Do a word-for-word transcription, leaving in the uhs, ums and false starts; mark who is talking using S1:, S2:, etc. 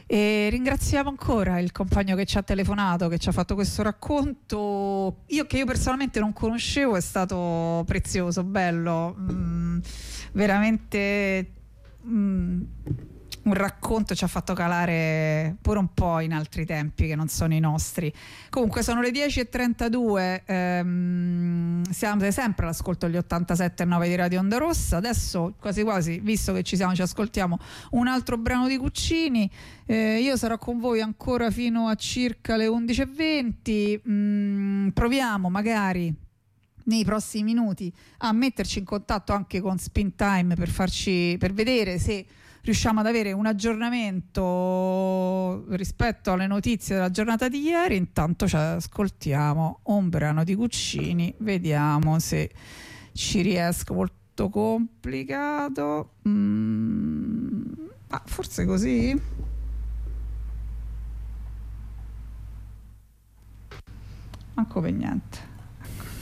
S1: E ringraziamo ancora il compagno che ci ha telefonato, che ci ha fatto questo racconto. Io che io personalmente non conoscevo, è stato prezioso, bello, mm, veramente mm, un racconto, ci ha fatto calare pure un po' in altri tempi che non sono i nostri. Comunque sono le dieci e trentadue, ehm, siamo sempre all'ascolto degli ottantasette e nove di Radio Onda Rossa. Adesso quasi quasi, visto che ci siamo, ci ascoltiamo un altro brano di Guccini. Eh, io sarò con voi ancora fino a circa le undici e venti. Mm, proviamo magari nei prossimi minuti a metterci in contatto anche con Spin Time per farci, per vedere se riusciamo ad avere un aggiornamento rispetto alle notizie della giornata di ieri. Intanto ci ascoltiamo un brano di Guccini, vediamo se ci riesco. Molto complicato, mm, ah, forse così, manco per niente.